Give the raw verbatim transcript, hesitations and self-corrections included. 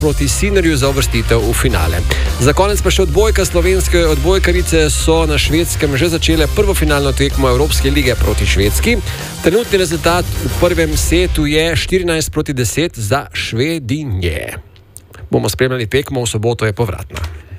proti Sinnerju za uvrstitev v finale. Za konec pa še odbojka. Slovenske odbojkarice so na Švedskem že začele prvo finalno tekmo Evropske lige proti Švedski. Trenutni rezultat v prvem setu je štirinajst proti deset za Švedinje. Bomo spremljali tekmo, v soboto je povratna.